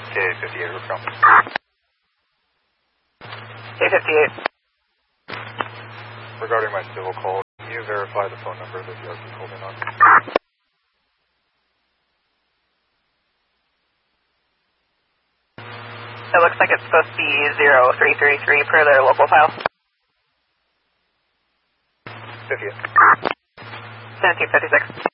K58, we're from. K58. Regarding my civil call, can you verify the phone number that you actually called in on? It looks like it's supposed to be 0333 per their local file. 58. 1756.